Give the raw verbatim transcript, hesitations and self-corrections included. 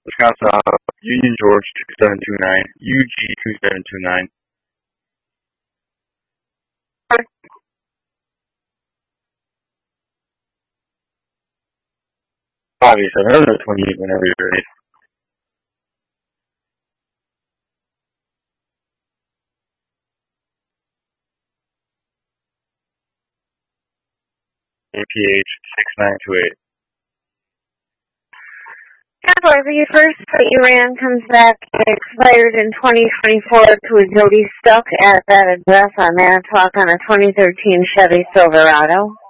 Wisconsin, uh, Union George two seven two nine, U G two seven two nine. Obviously, another twenty-eight whenever you're ready. A P H six nine two eight. However, your first that you ran comes back expired in twenty twenty-four to a Jody stuck at that address on Manitowoc on a twenty thirteen Chevy Silverado.